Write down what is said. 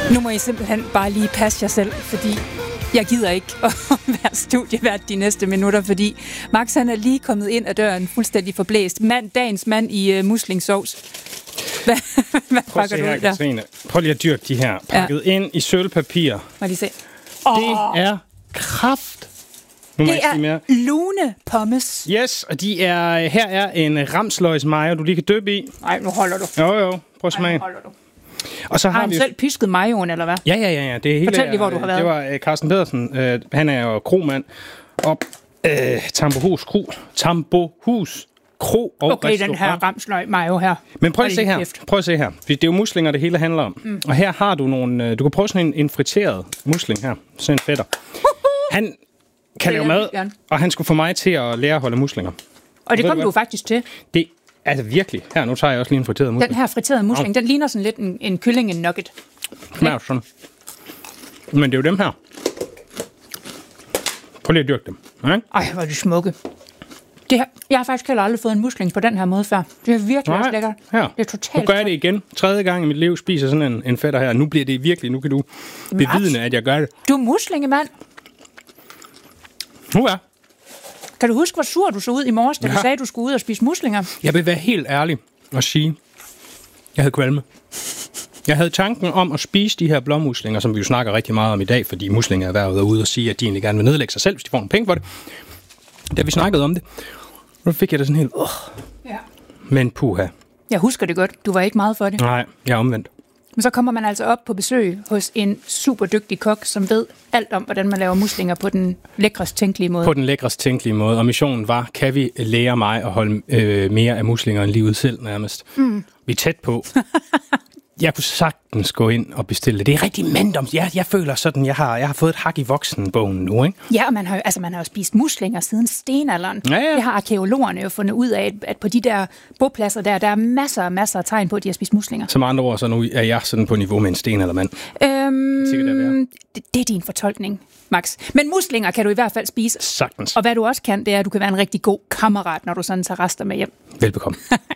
Nu må I simpelthen bare lige passe jer selv, fordi jeg gider ikke at være studievært de næste minutter, fordi Max han er lige kommet ind ad døren fuldstændig forblæst. Dagens mand i muslingsovs. Hvad pakker du ud der? Katrine. Prøv lige at dyrke de her. Pakket ind i sølvpapir. Må lige se. Det er kraft. Det er lune pommes. Yes, og her er en ramsløgs mayo, du lige kan dyppe i. Nej, nu holder du. Jo. Prøv at smage. Og så har han selv pisket majoen, eller hvad? Ja. Det er hele, fortæl lige, hvor du har været. Det var Carsten Pedersen. Han er jo kromand. Og Tambohus Kro. Tambohus Kro og okay, restaurant. Den her ramsløg mayo her. Men prøv at se her. Det er jo muslinger, det hele handler om. Og her har du nogle... Du kan prøve sådan en friteret musling her. Sådan en fætter. Han kan lave mad, og han skulle få mig til at lære at holde muslinger. Og det kom du faktisk til. Det altså virkelig. Her, nu tager jeg også lige en friteret musling. Den her friterede musling, den ligner sådan lidt en kylling, en nugget. Smager sådan. Men det er jo dem her. Prøv lige at dyrke dem. Okay? Ej, hvor er det smukke. Jeg har faktisk heller aldrig fået en musling på den her måde før. Det er virkelig også lækkert. Her. Det er totalt. Nu gør jeg det igen. 3. gang i mit liv spiser sådan en fætter her. Nu bliver det virkelig. Nu kan du bevidne, at jeg gør det. Du er muslingemand. Nu er. Kan du huske, hvor sur du så ud i morges, da du sagde, at du skulle ud og spise muslinger? Jeg vil være helt ærlig og sige, jeg havde kvalme. Jeg havde tanken om at spise de her blåmuslinger, som vi jo snakker rigtig meget om i dag, fordi muslinger er været ude og sige, at de egentlig gerne vil nedlægge sig selv, hvis de får nogle penge for det. Da vi snakkede om det, så fik jeg det sådan helt, Ja. Men puha. Jeg husker det godt. Du var ikke meget for det. Nej, jeg er omvendt. Men så kommer man altså op på besøg hos en super dygtig kok, som ved alt om, hvordan man laver muslinger på den lækrest tænkelige måde. På den lækrest tænkelige måde. Og missionen var, kan vi lære mig at holde mere af muslinger end livet selv nærmest? Vi er tæt på. Jeg kunne sagtens gå ind og bestille det. Det er rigtig mandoms. Jeg føler sådan, jeg har fået et hak i voksenbogen nu, ikke? Ja, og man har jo spist muslinger siden stenalderen. Ja. Det har arkæologerne jo fundet ud af, at på de der bopladser der er masser af tegn på, at de har spist muslinger. Som andre ord, så nu er jeg sådan på niveau med en stenaldermand. Det er din fortolkning, Max. Men muslinger kan du i hvert fald spise. Sagtens. Og hvad du også kan, det er, at du kan være en rigtig god kammerat, når du sådan tager rester med hjem. Velbekomme.